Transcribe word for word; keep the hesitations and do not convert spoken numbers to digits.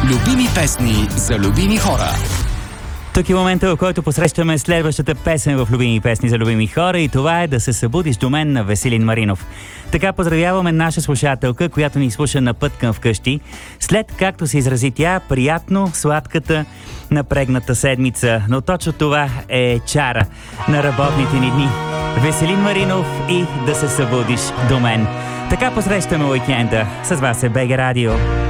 Любими песни за любими хора. Тук е момента, в който посрещаме следващата песен в Любими песни за любими хора, и това е "Да се събудиш до мен" на Веселин Маринов. Така поздравяваме наша слушателка, която ни слуша на път към вкъщи, след, както се изрази тя, приятно сладката напрегната седмица. Но точно това е чара на работните ни дни. Веселин Маринов и "Да се събудиш до мен". Така посрещаме уикенда. С вас е БГ Радио.